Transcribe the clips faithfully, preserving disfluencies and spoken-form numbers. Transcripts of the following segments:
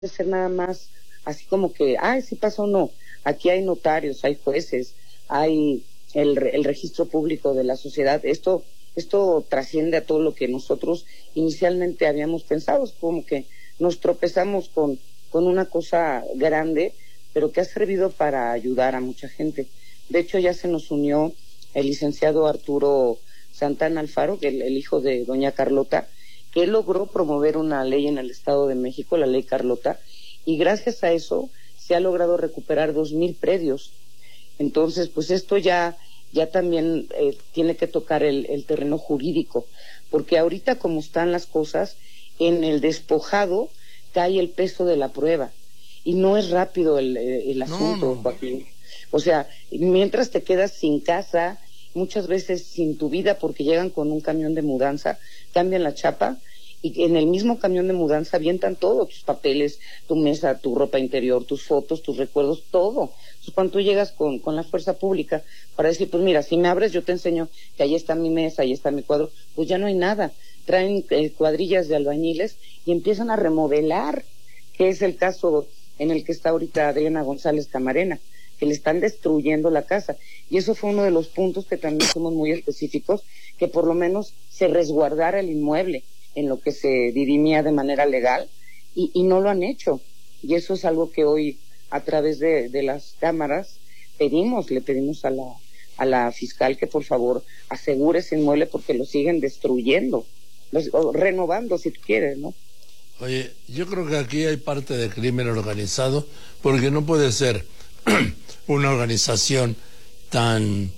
de ser nada más así como que, ay, sí pasó o no. Aquí hay notarios, hay jueces, hay el, el registro público de la sociedad. Esto, esto trasciende a todo lo que nosotros inicialmente habíamos pensado. Es como que nos tropezamos con, con una cosa grande, pero que ha servido para ayudar a mucha gente. De hecho, ya se nos unió el licenciado Arturo Santana Alfaro, que el, el hijo de doña Carlota, que él logró promover una ley en el Estado de México, la ley Carlota, y gracias a eso se ha logrado recuperar dos mil predios. Entonces, pues esto ya, ya también eh, tiene que tocar el, el terreno jurídico, porque ahorita como están las cosas, en el despojado cae el peso de la prueba, y no es rápido el, el asunto, no, no. Joaquín. O sea, mientras te quedas sin casa, muchas veces sin tu vida, porque llegan con un camión de mudanza, cambian la chapa, y en el mismo camión de mudanza avientan todo, tus papeles, tu mesa, tu ropa interior, tus fotos, tus recuerdos, todo. Entonces, cuando tú llegas con, con la fuerza pública para decir, pues mira, si me abres yo te enseño que ahí está mi mesa, ahí está mi cuadro, pues ya no hay nada. Traen eh, cuadrillas de albañiles y empiezan a remodelar, que es el caso en el que está ahorita Adriana González Camarena, que le están destruyendo la casa. Y eso fue uno de los puntos que también somos muy específicos, que por lo menos se resguardara el inmueble en lo que se dirimía de manera legal, y, y no lo han hecho. Y eso es algo que hoy, a través de, de las cámaras, pedimos, le pedimos a la, a la fiscal que por favor asegure ese inmueble, porque lo siguen destruyendo, los, o renovando si tú quieres, ¿no? Oye, yo creo que aquí hay parte de crimen organizado, porque no puede ser una organización tan,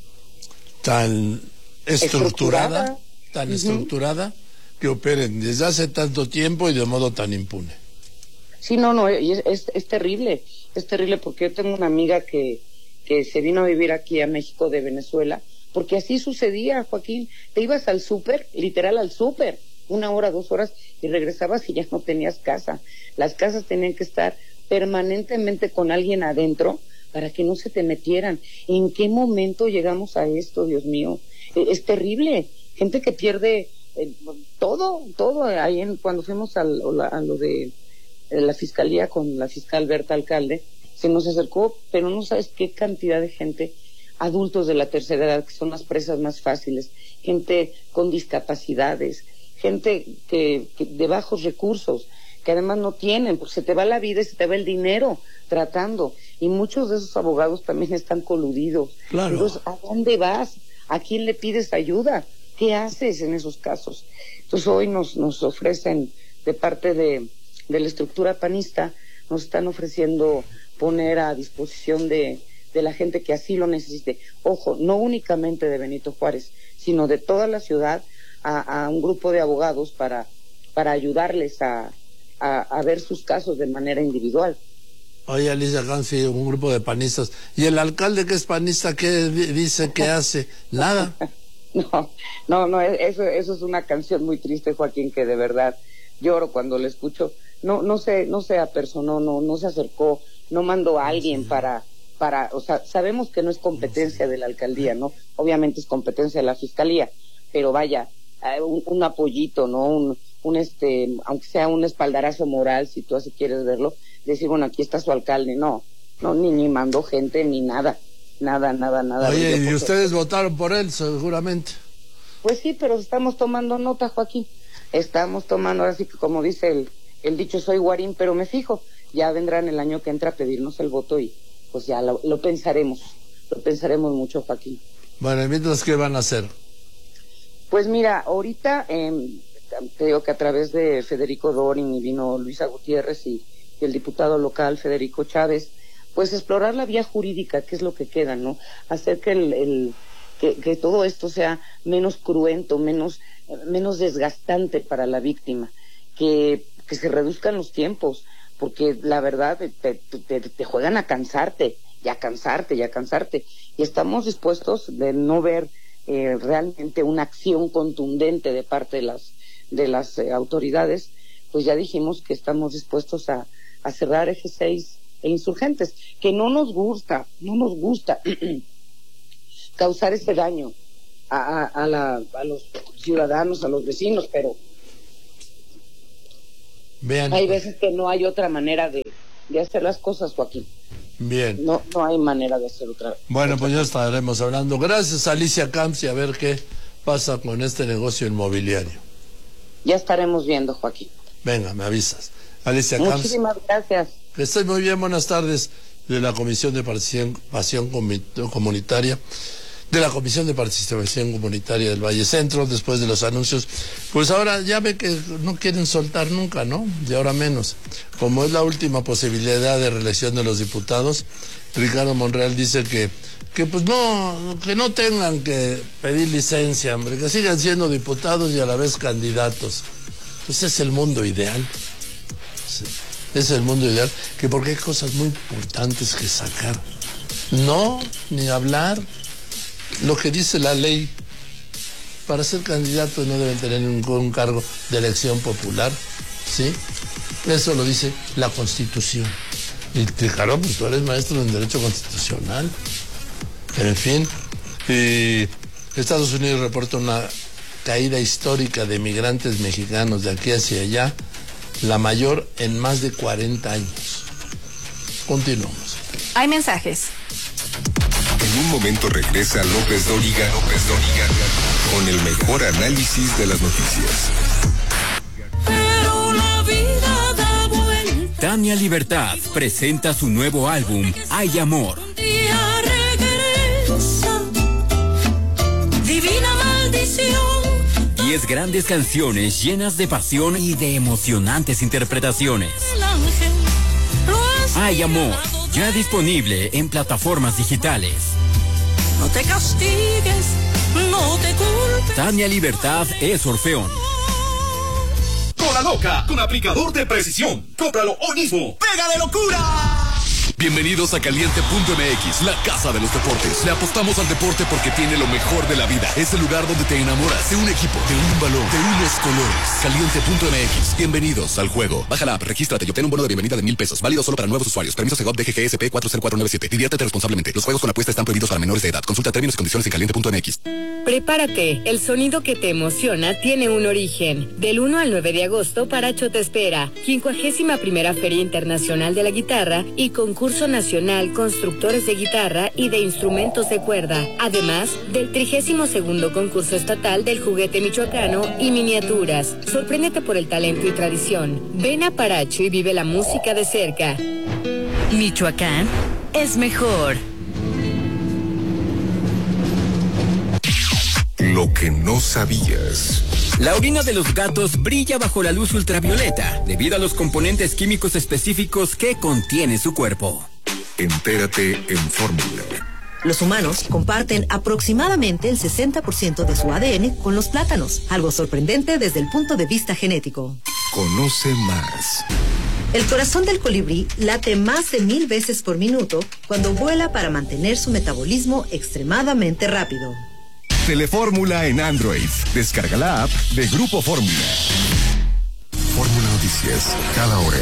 tan estructurada, estructurada. tan uh-huh. estructurada, que operen desde hace tanto tiempo y de modo tan impune. Sí, no, no, es, es, es terrible, es terrible, porque yo tengo una amiga que, que se vino a vivir aquí a México de Venezuela, porque así sucedía, Joaquín, te ibas al súper, literal al súper, una hora, dos horas, y regresabas y ya no tenías casa. Las casas tenían que estar permanentemente con alguien adentro para que no se te metieran. ¿En qué momento llegamos a esto, Dios mío? Es, es terrible, gente que pierde Eh, todo, todo, ahí en, cuando fuimos al, a lo de eh, la fiscalía con la fiscal Berta Alcalde, se nos acercó, pero no sabes qué cantidad de gente, adultos de la tercera edad, que son las presas más fáciles, gente con discapacidades, gente que, que de bajos recursos, que además no tienen, porque se te va la vida y se te va el dinero tratando, y muchos de esos abogados también están coludidos. Claro. Entonces, ¿a dónde vas? ¿A quién le pides ayuda? ¿Qué haces en esos casos? Entonces hoy nos, nos ofrecen, de parte de, de la estructura panista, nos están ofreciendo poner a disposición de, de la gente que así lo necesite. Ojo, no únicamente de Benito Juárez, sino de toda la ciudad, a, a un grupo de abogados para, para ayudarles a, a, a ver sus casos de manera individual. Oye, Alicia Gansi, un grupo de panistas. ¿Y el alcalde que es panista, qué dice, qué hace? Nada. No, no, no, eso, eso es una canción muy triste, Joaquín, que de verdad lloro cuando la escucho. No, no se, no se apersonó, no, no se acercó, no mandó a alguien sí. para, para, o sea, sabemos que no es competencia sí. de la alcaldía, ¿no? Obviamente es competencia de la fiscalía, pero vaya, un, un apoyito, ¿no? Un, un este, aunque sea un espaldarazo moral, si tú así quieres verlo, decir, bueno, aquí está su alcalde, no, no, ni, ni mandó gente, ni nada. Nada, nada, nada. Oye, y ustedes votaron por él, seguramente. Pues sí, pero estamos tomando nota, Joaquín. Estamos tomando, ahora sí que como dice el, el dicho, soy guarín, pero me fijo. Ya vendrán el año que entra a pedirnos el voto y pues ya lo, lo pensaremos. Lo pensaremos mucho, Joaquín. Bueno, ¿y mientras qué van a hacer? Pues mira, ahorita eh, te digo que a través de Federico Dorin y vino Luisa Gutiérrez y, y el diputado local Federico Chávez, pues explorar la vía jurídica, que es lo que queda, ¿no? Hacer que el, el que, que todo esto sea menos cruento, menos, menos desgastante para la víctima, que, que se reduzcan los tiempos, porque la verdad te, te, te juegan a cansarte, y a cansarte, y a cansarte, y estamos dispuestos de no ver eh, realmente una acción contundente de parte de las, de las eh, autoridades, pues ya dijimos que estamos dispuestos a, a cerrar eje seis e Insurgentes, que no nos gusta, no nos gusta causar ese daño a, a, a, la, a los ciudadanos, a los vecinos, pero Vean. Hay veces que no hay otra manera de, de hacer las cosas, Joaquín. Bien. No, no hay manera de hacer otra. Bueno, otra pues ya cosa. estaremos hablando. Gracias, Alicia Camps, y a ver qué pasa con este negocio inmobiliario. Ya estaremos viendo, Joaquín. Venga, me avisas. Alicia Camps. Muchísimas gracias. Que estés muy bien, buenas tardes, de la Comisión de Participación Comunitaria, de la Comisión de Participación Comunitaria del Valle Centro, después de los anuncios. Pues ahora ya ve que no quieren soltar nunca, ¿no? Y ahora menos. Como es la última posibilidad de reelección de los diputados, Ricardo Monreal dice que, que pues no, que no tengan que pedir licencia, hombre, que sigan siendo diputados y a la vez candidatos. Pues es el mundo ideal. Sí. Es el mundo ideal, que porque hay cosas muy importantes que sacar. No, ni hablar. Lo que dice la ley, para ser candidato no deben tener ningún cargo de elección popular, ¿sí? Eso lo dice la Constitución. Y claro, pues tú eres maestro en Derecho Constitucional. En fin, y Estados Unidos reporta una caída histórica de migrantes mexicanos de aquí hacia allá, la mayor en más de cuarenta años. Continuamos. Hay mensajes. En un momento regresa López Dóriga, López Dóriga, con el mejor análisis de las noticias. Pero la vida da vuelta. Tania Libertad presenta su nuevo álbum, Hay Amor. Un día regresa, divina maldición. Diez grandes canciones llenas de pasión y de emocionantes interpretaciones. El ángel lo has Hay Amor, mirado ya disponible en plataformas digitales. No te castigues, no te culpes. Tania Libertad es Orfeón. Cola Loca, con aplicador de precisión. Cómpralo hoy mismo. ¡Pega de locura! Bienvenidos a Caliente punto M X, la casa de los deportes. Le apostamos al deporte porque tiene lo mejor de la vida. Es el lugar donde te enamoras de un equipo, de un balón, de unos colores. Caliente punto M X. Bienvenidos al juego. Baja la app, regístrate y obtén un bono de bienvenida de mil pesos. Válido solo para nuevos usuarios. Permiso Segov D G G S P cuatro cero cuatro nueve siete. Diviértete responsablemente. Los juegos con apuesta están prohibidos para menores de edad. Consulta términos y condiciones en caliente punto M X. Prepárate, el sonido que te emociona tiene un origen. Del uno al nueve de agosto, Paracho te espera. quincuagésima primera Feria Internacional de la Guitarra y Concurso Nacional Constructores de Guitarra y de Instrumentos de Cuerda. Además del trigésimo segundo Concurso Estatal del Juguete Michoacano y Miniaturas. Sorpréndete por el talento y tradición. Ven a Paracho y vive la música de cerca. Michoacán es mejor. Lo que no sabías. La orina de los gatos brilla bajo la luz ultravioleta debido a los componentes químicos específicos que contiene su cuerpo. Entérate en Fórmula. Los humanos comparten aproximadamente el sesenta por ciento de su A D N con los plátanos, algo sorprendente desde el punto de vista genético. Conoce más. El corazón del colibrí late más de mil veces por minuto cuando vuela para mantener su metabolismo extremadamente rápido. Telefórmula en Android. Descarga la app de Grupo Fórmula. Fórmula Noticias, cada hora.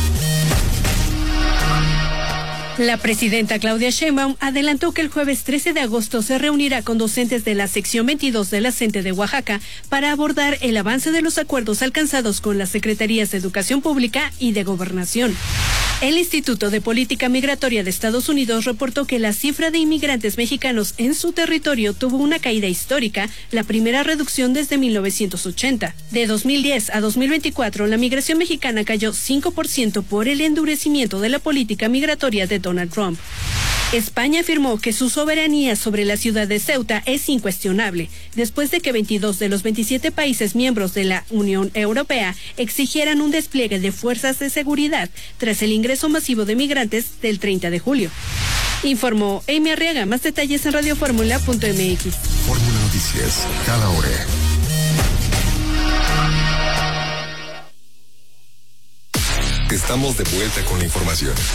La presidenta Claudia Sheinbaum adelantó que el jueves trece de agosto se reunirá con docentes de la sección veintidós de la CENTE de Oaxaca para abordar el avance de los acuerdos alcanzados con las Secretarías de Educación Pública y de Gobernación. El Instituto de Política Migratoria de Estados Unidos reportó que la cifra de inmigrantes mexicanos en su territorio tuvo una caída histórica, la primera reducción desde mil novecientos ochenta. De dos mil diez a dos mil veinticuatro, la migración mexicana cayó cinco por ciento por el endurecimiento de la política migratoria de Donald Trump. España afirmó que su soberanía sobre la ciudad de Ceuta es incuestionable, después de que veintidós de los veintisiete países miembros de la Unión Europea exigieran un despliegue de fuerzas de seguridad tras el ingreso masivo de migrantes del treinta de julio. Informó Amy Arriaga. Más detalles en radioformula punto m x. Fórmula Noticias, cada hora. Estamos de vuelta con la información.